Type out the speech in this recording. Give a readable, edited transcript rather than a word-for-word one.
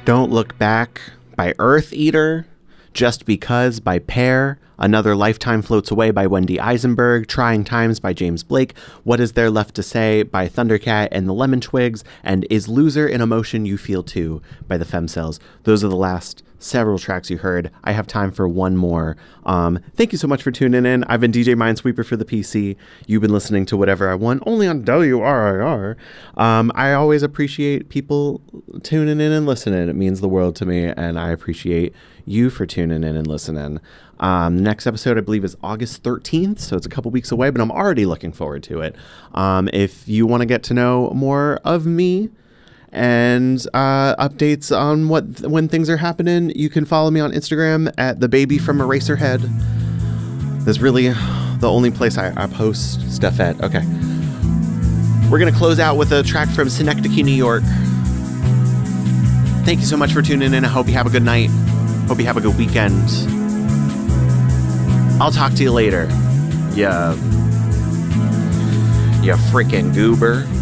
Don't Look Back by Earth Eater, Just Because by Pear, Another Lifetime Floats Away by Wendy Eisenberg, Trying Times by James Blake, What Is There Left to Say by Thundercat and the Lemon Twigs, and Is Loser an Emotion You Feel Too by the Femcells. Those are the last several tracks you heard. I have time for one more. Thank you so much for tuning in. I've been DJ Minesweeper for the PC. You've been listening to Whatever I Want, only on WRIR. I always appreciate people tuning in and listening. It means the world to me, and I appreciate you for tuning in and listening. Next episode, I believe, is August 13th, so it's a couple weeks away, but I'm already looking forward to it. If you want to get to know more of me and updates on when things are happening, you can follow me on Instagram at thebabyfromeraserhead. That's really the only place I post stuff at. Okay. We're going to close out with a track from Synecdoche, New York. Thank you so much for tuning in. I hope you have a good night. Hope you have a good weekend. I'll talk to you later. You freaking goober.